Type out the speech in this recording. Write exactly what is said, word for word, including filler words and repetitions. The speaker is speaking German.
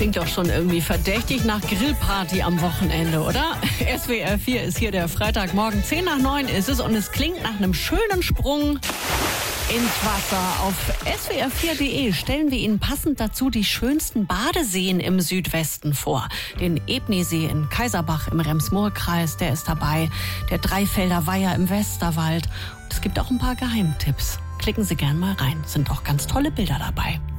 klingt doch schon irgendwie verdächtig nach Grillparty am Wochenende, oder? S W R vier ist hier der Freitagmorgen. zehn nach neun ist es und es klingt nach einem schönen Sprung ins Wasser. Auf S W R vier punkt de stellen wir Ihnen passend dazu die schönsten Badeseen im Südwesten vor. Den Ebnisee in Kaiserbach im Rems-Murr-Kreis, der ist dabei. Der Dreifelder Weiher im Westerwald. Und es gibt auch ein paar Geheimtipps. Klicken Sie gern mal rein. Sind doch ganz tolle Bilder dabei.